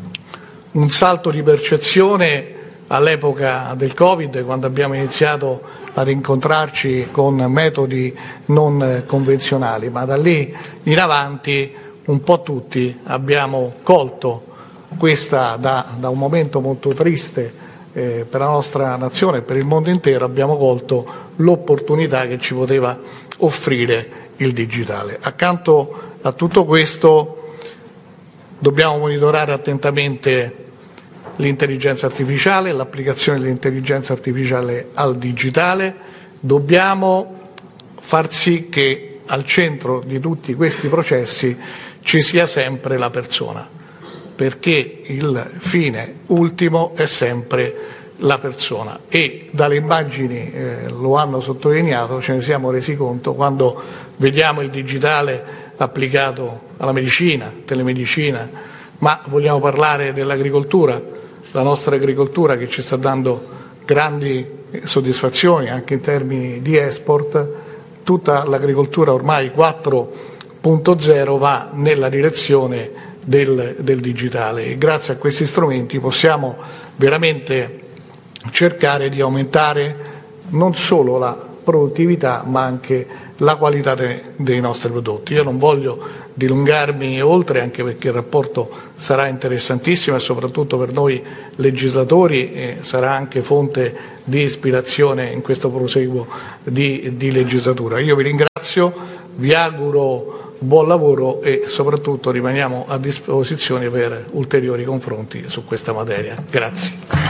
un salto di percezione all'epoca del Covid, quando abbiamo iniziato ad incontrarci con metodi non convenzionali, ma da lì in avanti un po' tutti abbiamo colto questa, da un momento molto triste per la nostra nazione e per il mondo intero, abbiamo colto l'opportunità che ci poteva offrire il digitale. Accanto a tutto questo dobbiamo monitorare attentamente l'intelligenza artificiale, l'applicazione dell'intelligenza artificiale al digitale. Dobbiamo far sì che al centro di tutti questi processi ci sia sempre la persona, perché il fine ultimo è sempre la persona, e dalle immagini lo hanno sottolineato, ce ne siamo resi conto quando vediamo il digitale applicato alla medicina, telemedicina, ma vogliamo parlare dell'agricoltura, la nostra agricoltura che ci sta dando grandi soddisfazioni anche in termini di export. Tutta l'agricoltura ormai 4.0 va nella direzione del digitale e grazie a questi strumenti possiamo veramente cercare di aumentare non solo la produttività ma anche la qualità dei nostri prodotti. Io non voglio dilungarmi oltre, anche perché il rapporto sarà interessantissimo e soprattutto per noi legislatori sarà anche fonte di ispirazione in questo proseguo di legislatura. Io vi ringrazio, vi auguro buon lavoro e soprattutto rimaniamo a disposizione per ulteriori confronti su questa materia. Grazie.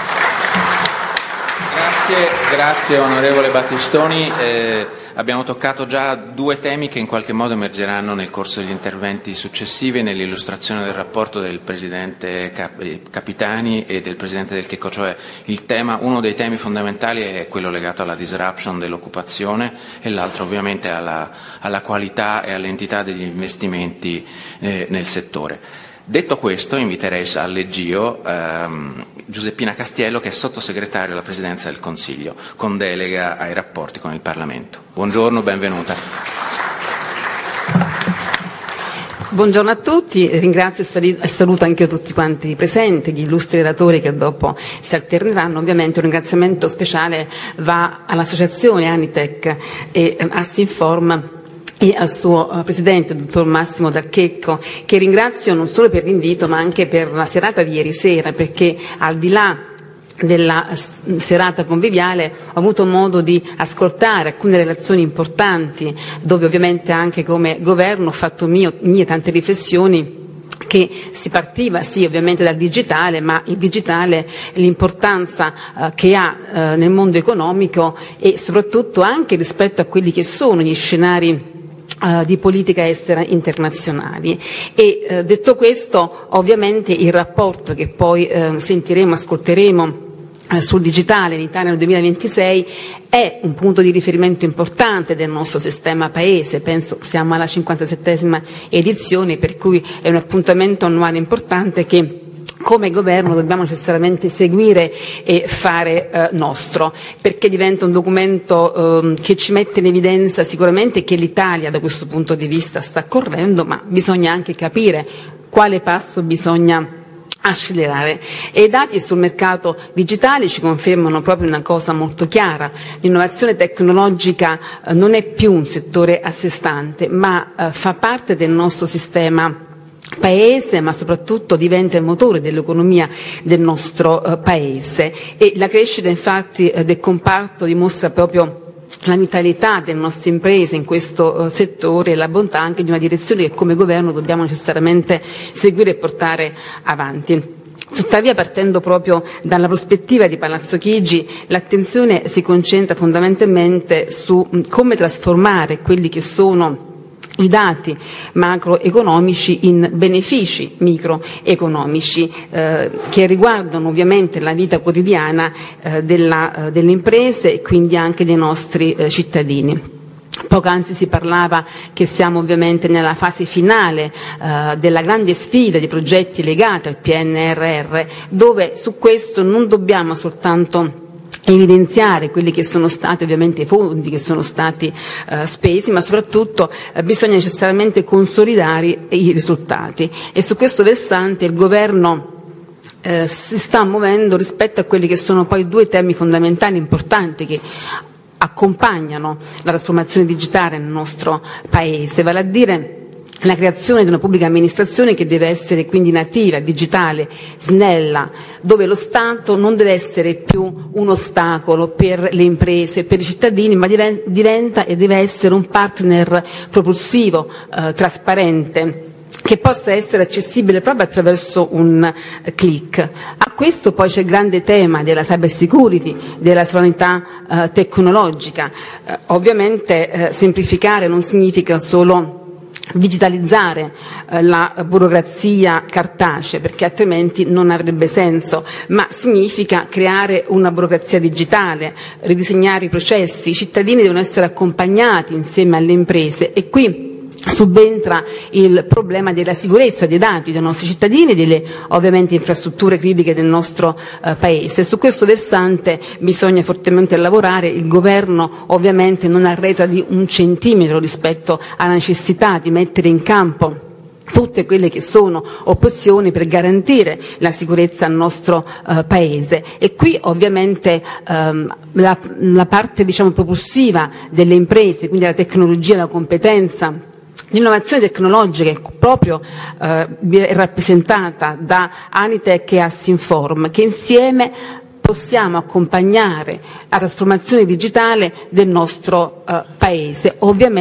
Grazie onorevole Battistoni. Abbiamo toccato già due temi che in qualche modo emergeranno nel corso degli interventi successivi e nell'illustrazione del rapporto del Presidente Capitani e del Presidente del Checco, cioè uno dei temi fondamentali è quello legato alla disruption dell'occupazione e l'altro ovviamente alla qualità e all'entità degli investimenti nel settore. Detto questo, inviterei al leggio Giuseppina Castiello, che è sottosegretario alla Presidenza del Consiglio, con delega ai rapporti con il Parlamento. Buongiorno, benvenuta. Buongiorno a tutti, ringrazio e saluto anche tutti quanti i presenti, gli illustri relatori che dopo si alterneranno. Ovviamente un ringraziamento speciale va all'associazione Anitec e Assinform e al suo presidente, il dottor Massimo Dal Checco, che ringrazio non solo per l'invito ma anche per la serata di ieri sera, perché al di là della serata conviviale ho avuto modo di ascoltare alcune relazioni importanti, dove ovviamente anche come governo ho fatto mie tante riflessioni, che si partiva sì ovviamente dal digitale, ma il digitale, l'importanza che ha nel mondo economico e soprattutto anche rispetto a quelli che sono gli scenari di politica estera internazionali. E detto questo, ovviamente il rapporto che poi sentiremo, ascolteremo sul digitale in Italia nel 2026 è un punto di riferimento importante del nostro sistema paese. Penso siamo alla 57esima edizione, per cui è un appuntamento annuale importante che come governo dobbiamo necessariamente seguire e fare nostro, perché diventa un documento che ci mette in evidenza sicuramente che l'Italia da questo punto di vista sta correndo, ma bisogna anche capire quale passo bisogna accelerare. E i dati sul mercato digitale ci confermano proprio una cosa molto chiara: l'innovazione tecnologica non è più un settore a sé stante, ma fa parte del nostro sistema paese, ma soprattutto diventa il motore dell'economia del nostro paese, e la crescita infatti del comparto dimostra proprio la vitalità delle nostre imprese in questo settore e la bontà anche di una direzione che come governo dobbiamo necessariamente seguire e portare avanti. Tuttavia, partendo proprio dalla prospettiva di Palazzo Chigi, l'attenzione si concentra fondamentalmente su come trasformare quelli che sono i dati macroeconomici in benefici microeconomici che riguardano ovviamente la vita quotidiana delle imprese e quindi anche dei nostri cittadini. Poc'anzi si parlava che siamo ovviamente nella fase finale della grande sfida di progetti legati al PNRR, dove su questo non dobbiamo soltanto evidenziare quelli che sono stati ovviamente i fondi che sono stati spesi, ma soprattutto bisogna necessariamente consolidare i risultati, e su questo versante il governo si sta muovendo rispetto a quelli che sono poi due temi fondamentali importanti che accompagnano la trasformazione digitale nel nostro paese, vale a dire la creazione di una pubblica amministrazione che deve essere quindi nativa, digitale, snella, dove lo Stato non deve essere più un ostacolo per le imprese, per i cittadini, ma diventa e deve essere un partner propulsivo, trasparente, che possa essere accessibile proprio attraverso un click. A questo poi c'è il grande tema della cyber security, della sovranità tecnologica. Ovviamente semplificare non significa solo digitalizzare la burocrazia cartacea, perché altrimenti non avrebbe senso, ma significa creare una burocrazia digitale, ridisegnare i processi. I cittadini devono essere accompagnati insieme alle imprese, e qui subentra il problema della sicurezza dei dati dei nostri cittadini e delle ovviamente infrastrutture critiche del nostro Paese. Su questo versante bisogna fortemente lavorare, il Governo ovviamente non arretra di un centimetro rispetto alla necessità di mettere in campo tutte quelle che sono opzioni per garantire la sicurezza al nostro Paese, e qui ovviamente la parte propulsiva delle imprese, quindi la tecnologia, la competenza, l'innovazione tecnologica è proprio rappresentata da Anitec e Assinform, che insieme possiamo accompagnare la trasformazione digitale del nostro Paese. Ovviamente